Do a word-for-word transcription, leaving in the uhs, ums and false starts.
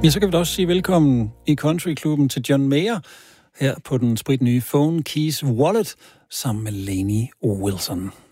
Ja, så kan vi da også sige velkommen i Countryklubben til John Mayer, her på den spritnye Phone Keys Wallet, sammen med Lainey Wilson.